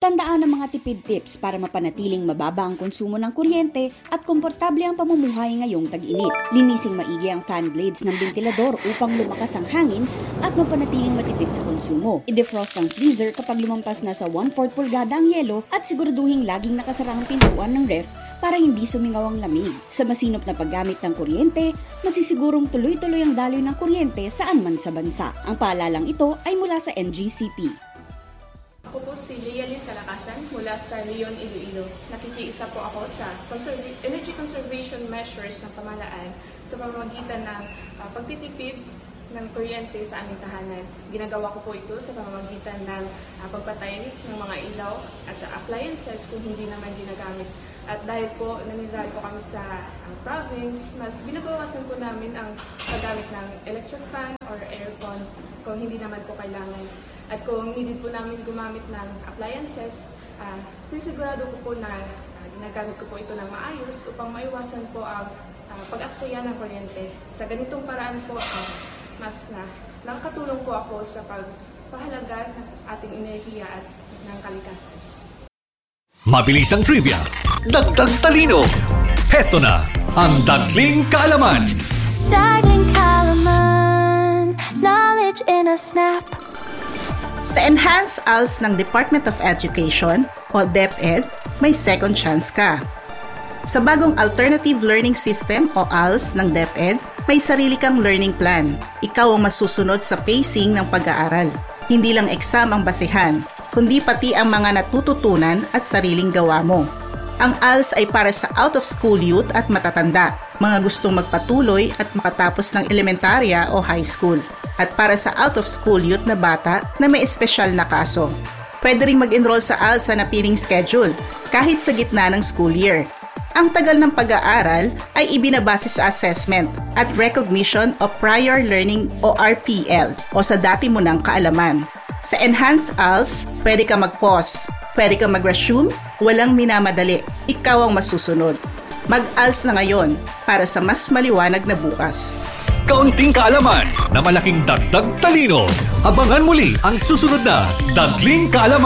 Tandaan ang mga tipid tips para mapanatiling mababa ang konsumo ng kuryente at komportable ang pamumuhay ngayong tag-init. Linising maigi ang fan blades ng ventilador upang lumakas ang hangin at mapanatiling matipid sa konsumo. I-defrost ang freezer kapag lumampas na sa 1/4 pulgada ang yelo at siguraduhin laging nakasara ang pintuan ng ref para hindi sumingaw ang lamig. Sa masinop na paggamit ng kuryente, masisigurong tuloy-tuloy ang daloy ng kuryente saan man sa bansa. Ang paalalang ito ay mula sa NGCP. Ako po si Lealyn Kalakasan mula sa Leon, Iloilo. Nakikiisa po ako sa energy conservation measures ng pamahalaan sa pamamagitan ng pagtitipid ng kuryente sa aming tahanan. Ginagawa ko po ito sa pamamagitan ng pagpatay ng mga ilaw at appliances kung hindi naman ginagamit. At dahil po nanirahan po kami sa province, mas binabawasan po namin ang paggamit ng electric fan or aircon kung hindi naman po kailangan. At kung needed po namin gumamit ng appliances, sisigurado ko po na ginagamit ko po ito ng maayos upang maiwasan po ang pag-aksaya ng kuryente. Sa ganitong paraan po, mas nakakatulong po ako sa pagpahalaga ng ating enerhiya at ng kalikasan. Mabilis ang trivia, dagdag talino. Heto na ang Dagling Kaalaman. Dagling Kaalaman, knowledge in a snap. Sa Enhanced ALS ng Department of Education o DepEd, may second chance ka. Sa bagong Alternative Learning System o ALS ng DepEd, may sarili kang learning plan. Ikaw ang masusunod sa pacing ng pag-aaral. Hindi lang exam ang basehan, kundi pati ang mga natututunan at sariling gawa mo. Ang ALS ay para sa out-of-school youth at matatanda, mga gustong magpatuloy at makatapos ng elementarya o high school, at para sa out-of-school youth na bata na may espesyal na kaso. Pwede ring mag-enroll sa ALS sa napiling schedule, kahit sa gitna ng school year. Ang tagal ng pag-aaral ay ibinabase sa assessment at recognition of prior learning o RPL o sa dati mo ng kaalaman. Sa Enhanced ALS, pwede ka mag-pause, pwede ka mag-resume, walang minamadali. Ikaw ang masusunod. Mag-ALS na ngayon para sa mas maliwanag na bukas. Kaunting kaalaman na malaking dagdag talino. Abangan muli ang susunod na Dagling Kaalaman.